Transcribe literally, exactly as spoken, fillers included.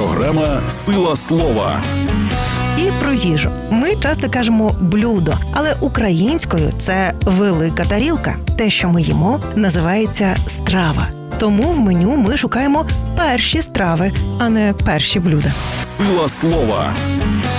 Програма «Сила слова». І про їжу. Ми часто кажемо «блюдо», але українською це велика тарілка. Те, що ми їмо, називається страва. Тому в меню ми шукаємо перші страви, а не перші блюда. «Сила слова».